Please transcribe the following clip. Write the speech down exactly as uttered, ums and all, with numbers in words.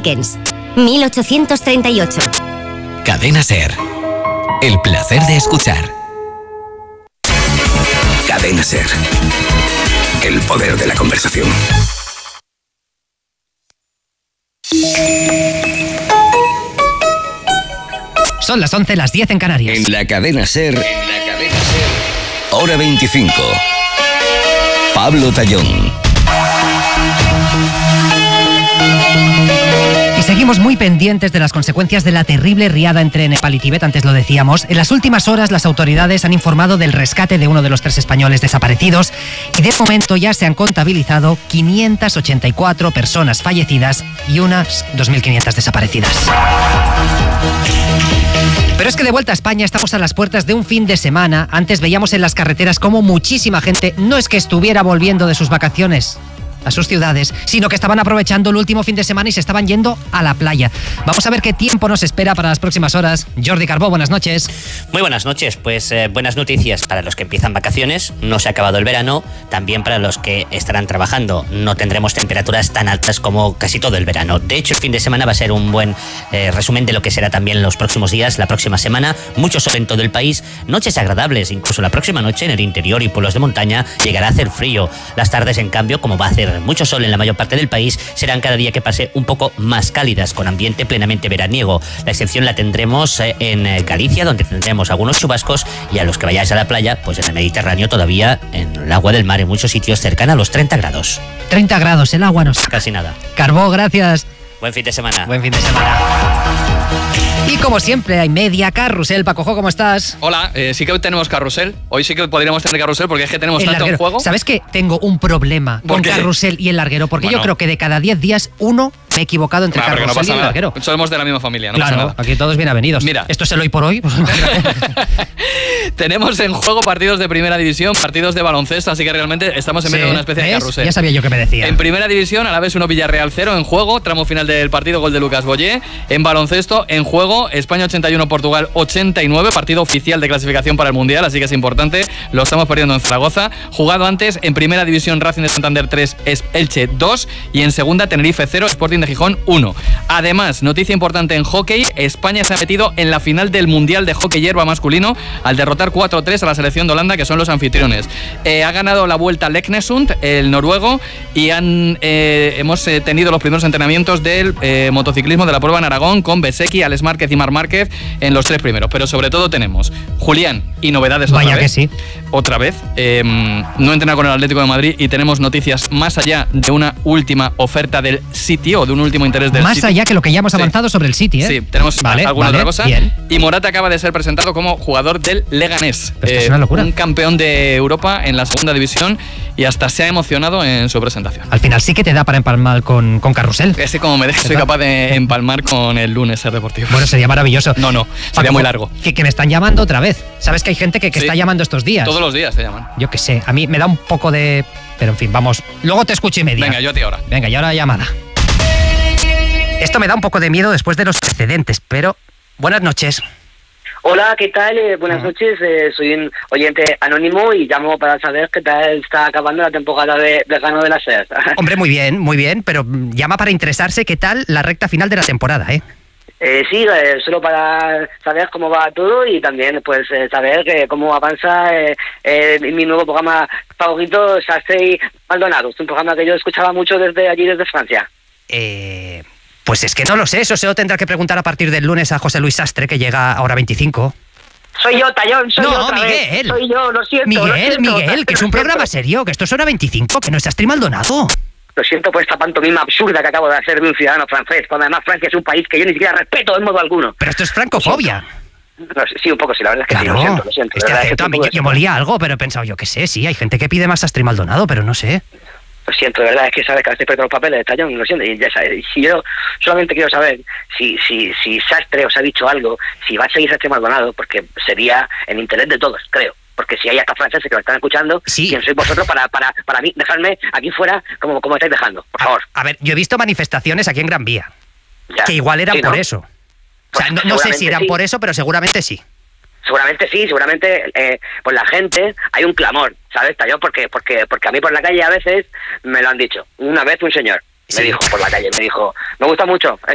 Dickens, mil ochocientos treinta y ocho. Cadena SER. El placer de escuchar. Cadena SER. El poder de la conversación. Son las once, las diez en Canarias. En la cadena SER. En la cadena SER. Hora veinticinco. Pablo Tallón. Y seguimos muy pendientes de las consecuencias de la terrible riada entre Nepal y Tíbet, antes lo decíamos. En las últimas horas las autoridades han informado del rescate de uno de los tres españoles desaparecidos y de momento ya se han contabilizado quinientas ochenta y cuatro personas fallecidas y unas dos mil quinientas desaparecidas. Pero es que de vuelta a España estamos a las puertas de un fin de semana. Antes veíamos en las carreteras cómo muchísima gente no es que estuviera volviendo de sus vacaciones a sus ciudades, sino que estaban aprovechando el último fin de semana y se estaban yendo a la playa. Vamos a ver qué tiempo nos espera para las próximas horas. Jordi Carbó, buenas noches. Muy buenas noches, pues eh, buenas noticias para los que empiezan vacaciones, no se ha acabado el verano, también para los que estarán trabajando, no tendremos temperaturas tan altas como casi todo el verano. De hecho, el fin de semana va a ser un buen eh, resumen de lo que será también los próximos días, la próxima semana, mucho sol en todo el país, noches agradables, incluso la próxima noche en el interior y pueblos de montaña llegará a hacer frío. Las tardes, en cambio, como va a hacer mucho sol en la mayor parte del país, serán cada día que pase un poco más cálidas, con ambiente plenamente veraniego. La excepción la tendremos en Galicia, donde tendremos algunos chubascos, y a los que vayáis a la playa, pues en el Mediterráneo todavía, en el agua del mar, en muchos sitios cercana a los treinta grados. treinta grados, el agua nos toca. Casi nada. Carbó, gracias. Buen fin de semana. Buen fin de semana. Y como siempre hay media carrusel. Pacojo, ¿cómo estás? Hola, eh, sí que hoy tenemos carrusel. Hoy sí que podríamos tener carrusel porque es que tenemos El tanto larguero. en juego. ¿Sabes que tengo un problema con qué? carrusel y el larguero? Porque Bueno. yo creo que de cada diez días uno me he equivocado entre Nah, porque carrusel no pasa y el nada. larguero. Somos de la misma familia, no Claro, pasa nada. aquí todos bien avenidos. Mira. Esto es el hoy por hoy. Tenemos en juego partidos de primera división, partidos de baloncesto, así que realmente estamos en medio Sí, de una especie de ¿ves? carrusel. Ya sabía yo que me decía. En primera división, a la vez uno Villarreal cero en juego, tramo final del partido, gol de Lucas Boyé. En baloncesto, en juego, España ochenta y uno, Portugal ochenta y nueve, partido oficial de clasificación para el Mundial, así que es importante, lo estamos perdiendo en Zaragoza. Jugado antes, en primera división, Racing de Santander tres, Elche dos, y en segunda, Tenerife cero, Sporting de Gijón uno. Además, noticia importante en hockey, España se ha metido en la final del Mundial de Hockey Hierba masculino al derrotar cuatro tres a la selección de Holanda, que son los anfitriones. Eh, ha ganado la vuelta Leknesund, el noruego, y han eh, hemos eh, tenido los primeros entrenamientos del eh, motociclismo de la prueba en Aragón con Besecki, Alex Márquez y Marc Márquez en los tres primeros. Pero sobre todo tenemos Julián y novedades otra Vaya vez. que sí. Otra vez. Eh, no entrena con el Atlético de Madrid y tenemos noticias más allá de una última oferta del City o de un último interés del Más City. allá que lo que ya hemos Sí. avanzado sobre el City, ¿eh? Sí, tenemos Vale, alguna vale, otra cosa. bien. Y Morata acaba de ser presentado como jugador del Leganés. Pero esto es una locura. Un campeón de Europa en la segunda división y hasta se ha emocionado en su presentación. Al final sí que te da para empalmar con, con carrusel. Ese como me deje soy ¿Verdad? capaz de empalmar con el lunes ser deportivo. Bueno, sería maravilloso. No, no, sería Paco, muy largo. Que, que me están llamando otra vez. ¿Sabes que hay gente que, que Sí. está llamando estos días? Todos los días te llaman. Yo qué sé, a mí me da un poco de... Pero en fin, vamos. Luego te escucho y media. Venga, yo a ti ahora. Venga, y ahora la llamada. Esto me da un poco de miedo después de los precedentes, pero... Buenas noches. Hola, ¿qué tal? Eh, buenas noches, eh, soy un oyente anónimo y llamo para saber qué tal está acabando la temporada de verano de la SER. Hombre, muy bien, muy bien, pero mm, llama para interesarse qué tal la recta final de la temporada, ¿eh? Eh, sí, eh, solo para saber cómo va todo y también pues eh, saber que cómo avanza eh, eh, mi nuevo programa favorito, Sastre y Maldonado. Es un programa que yo escuchaba mucho desde allí, desde Francia. Eh... Pues es que no lo sé, eso se lo tendrá que preguntar a partir del lunes a José Luis Sastre, que llega ahora veinticinco. Soy yo, Tallón, soy No, yo otra Miguel. vez. Soy yo, lo siento. lo Miguel, siento, Miguel, que es lo un programa siento. serio, que esto es hora veinticinco, que no es Sastre y Maldonado. Lo siento por esta pantomima absurda que acabo de hacer de un ciudadano francés, cuando además Francia es un país que yo ni siquiera respeto en modo alguno. Pero esto es francofobia. No, sí, un poco, sí, la verdad es que sí, lo siento, lo siento. Este la verdad es acento que a mí, un poco yo, yo de- molía algo, pero he pensado, yo qué sé, sí, hay gente que pide más Sastre y Maldonado, pero no sé. Lo siento, de verdad, es que sabes que estoy perdiendo los papeles, Tallón, lo siento, y ya sabes, y si yo solamente quiero saber si, si, si Sastre os ha dicho algo, si va a seguir Sastre Maldonado, porque sería en interés de todos, creo. Porque si hay hasta franceses que lo están escuchando, Sí. ¿quién sois vosotros para, para, para mí dejarme aquí fuera como, como estáis dejando? Por favor. A, a ver, yo he visto manifestaciones aquí en Gran Vía, Ya. que igual eran Sí, ¿no? por eso. O sea, Pues no, no sé seguramente si eran sí. por eso, pero seguramente sí. Seguramente sí, seguramente eh, por la gente hay un clamor, ¿sabes, Tallón? Porque, porque, porque a mí por la calle a veces me lo han dicho. Una vez un señor me Sí. dijo por la calle, me dijo, me gusta mucho